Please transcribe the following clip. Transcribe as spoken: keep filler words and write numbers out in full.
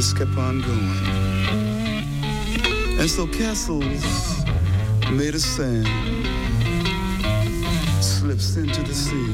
just kept on going. And so castles made of sand slips into the sea.